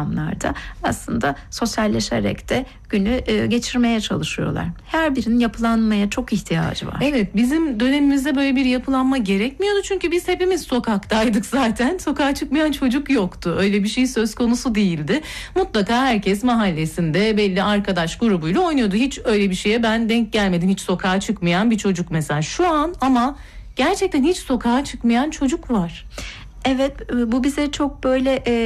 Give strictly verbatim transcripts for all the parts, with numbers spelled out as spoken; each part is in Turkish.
ortamlarda aslında sosyalleşerek de günü e, geçirmeye çalışıyorlar. Her birinin yapılanmaya çok ihtiyacı var. Evet, bizim dönemimizde böyle bir yapılanma gerekmiyordu çünkü biz hepimiz sokaktaydık zaten. Sokağa çıkmayan çocuk yoktu. Öyle bir şey söz konusu değildi. Mutlaka herkes mahallesinde belli arkadaş grubuyla oynuyordu. Hiç öyle bir şeye ben denk gelmedim. Hiç sokağa çıkmayan bir çocuk mesela. Şu an ama gerçekten hiç sokağa çıkmayan çocuk var. Evet, bu bize çok böyle e,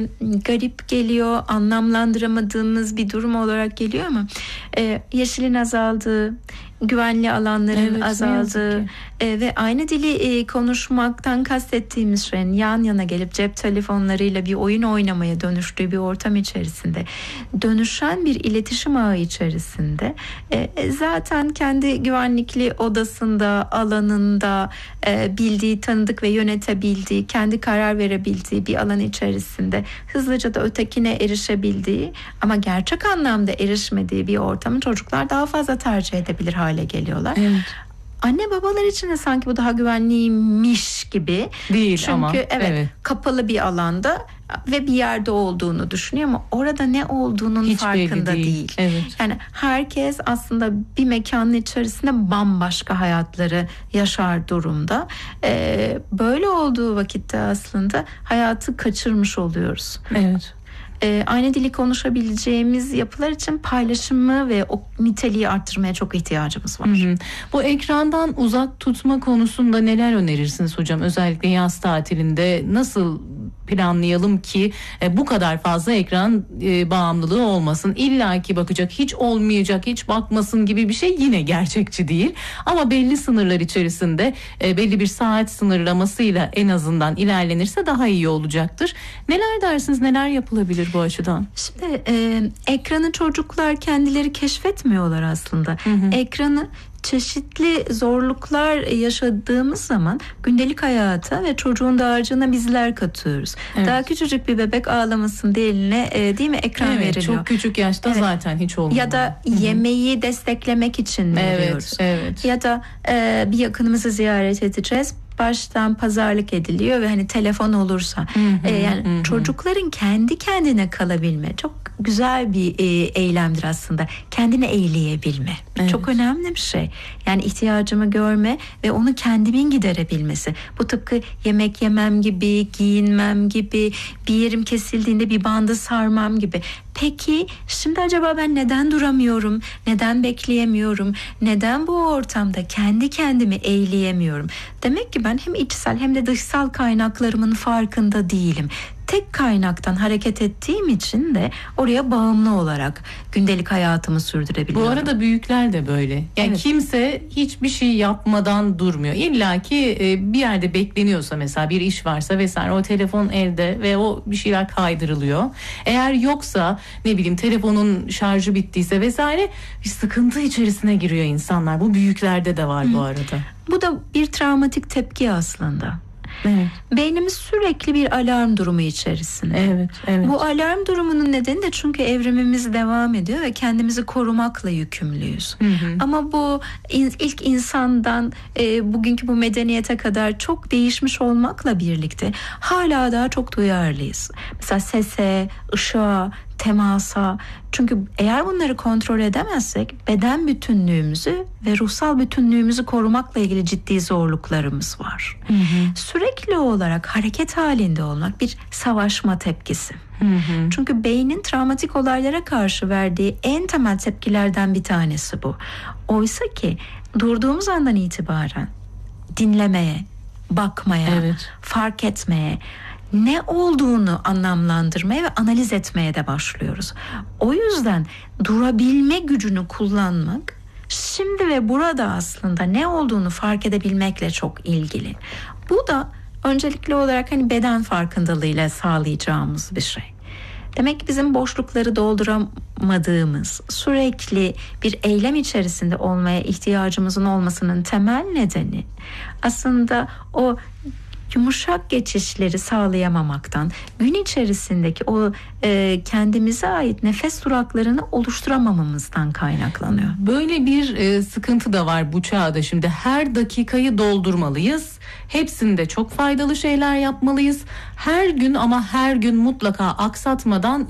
garip geliyor, anlamlandıramadığımız bir durum olarak geliyor ama e, yeşilin azaldığı, güvenli alanların evet, azaldığı e, ve aynı dili e, konuşmaktan kastettiğimiz şeyin yan yana gelip cep telefonlarıyla bir oyun oynamaya dönüştüğü bir ortam içerisinde, dönüşen bir iletişim ağı içerisinde e, zaten kendi güvenlikli odasında, alanında e, bildiği, tanıdık ve yönetebildiği, kendi karar verebildiği bir alan içerisinde hızlıca da ötekine erişebildiği ama gerçek anlamda erişmediği bir ortamı çocuklar daha fazla tercih edebilir hale geliyorlar. Evet. Anne babalar için de sanki bu daha güvenliymiş gibi. Değil Çünkü ama. evet, evet kapalı bir alanda ve bir yerde olduğunu düşünüyor ama orada ne olduğunun hiç farkında değil. değil. Evet. Yani herkes aslında bir mekanın içerisinde bambaşka hayatları yaşar durumda. Ee, böyle olduğu vakitte aslında hayatı kaçırmış oluyoruz. Evet. E, aynı dili konuşabileceğimiz yapılar için paylaşımı ve o niteliği arttırmaya çok ihtiyacımız var. Hı hı. Bu ekrandan uzak tutma konusunda neler önerirsiniz hocam? Özellikle yaz tatilinde nasıl planlayalım ki e, bu kadar fazla ekran e, bağımlılığı olmasın? İlla ki bakacak, hiç olmayacak, hiç bakmasın gibi bir şey yine gerçekçi değil. Ama belli sınırlar içerisinde e, belli bir saat sınırlamasıyla en azından ilerlenirse daha iyi olacaktır. Neler dersiniz, neler yapılabilir bu açıdan? Şimdi e, ekranı çocuklar kendileri keşfetmiyorlar aslında. Hı hı. Ekranı çeşitli zorluklar yaşadığımız zaman gündelik hayata ve çocuğun dağarcığına bizler katıyoruz. Evet. Daha küçücük bir bebek ağlamasın diye eline e, değil mi ekran evet, veriliyor. Çok küçük yaşta evet. zaten hiç olmuyor. Ya da Hı-hı. yemeği desteklemek için evet, veriyoruz. Evet. Ya da e, bir yakınımızı ziyaret edeceğiz. Baştan pazarlık ediliyor ve hani telefon olursa hı hı, e, yani hı. çocukların kendi kendine kalabilme çok güzel bir e, eylemdir aslında. Kendini eğleyebilme. Evet. Çok önemli bir şey. Yani ihtiyacımı görme ve onu kendimin giderebilmesi. Bu tıpkı yemek yemem gibi, giyinmem gibi, bir yerim kesildiğinde bir bandı sarmam gibi. Peki şimdi acaba ben neden duramıyorum? Neden bekleyemiyorum? Neden bu ortamda kendi kendimi eğleyemiyorum? Demek ki ben hem içsel hem de dışsal kaynaklarımın farkında değilim. Tek kaynaktan hareket ettiğim için de oraya bağımlı olarak gündelik hayatımı sürdürebiliyorum. Bu arada büyükler de böyle. Yani evet. Kimse hiçbir şey yapmadan durmuyor. İlla ki bir yerde bekleniyorsa mesela bir iş varsa vesaire o telefon elde ve o bir şeyler kaydırılıyor. Eğer yoksa ne bileyim telefonun şarjı bittiyse vesaire bir sıkıntı içerisine giriyor insanlar. Bu büyüklerde de var Hı. bu arada. Bu da bir travmatik tepki aslında. Evet. Beynimiz sürekli bir alarm durumu içerisinde. Evet, evet. Bu alarm durumunun nedeni de çünkü evrimimiz devam ediyor ve kendimizi korumakla yükümlüyüz. Hı hı. Ama bu in, ilk insandan e, bugünkü bu medeniyete kadar çok değişmiş olmakla birlikte hala daha çok duyarlıyız. Mesela sese, ışığa, temasa. Çünkü eğer bunları kontrol edemezsek beden bütünlüğümüzü ve ruhsal bütünlüğümüzü korumakla ilgili ciddi zorluklarımız var. Hı hı. Sürekli olarak hareket halinde olmak bir savaşma tepkisi. Hı hı. Çünkü beynin travmatik olaylara karşı verdiği en temel tepkilerden bir tanesi bu. Oysa ki durduğumuz andan itibaren dinlemeye, bakmaya, evet. fark etmeye, ne olduğunu anlamlandırmaya ve analiz etmeye de başlıyoruz. O yüzden durabilme gücünü kullanmak şimdi ve burada aslında ne olduğunu fark edebilmekle çok ilgili. Bu da öncelikli olarak hani beden farkındalığıyla sağlayacağımız bir şey. Demek ki bizim boşlukları dolduramadığımız, sürekli bir eylem içerisinde olmaya ihtiyacımızın olmasının temel nedeni aslında o yumuşak geçişleri sağlayamamaktan, gün içerisindeki o e, kendimize ait nefes duraklarını oluşturamamamızdan kaynaklanıyor. Böyle bir e, sıkıntı da var bu çağda şimdi. Her dakikayı doldurmalıyız. Hepsinde çok faydalı şeyler yapmalıyız. Her gün ama her gün mutlaka aksatmadan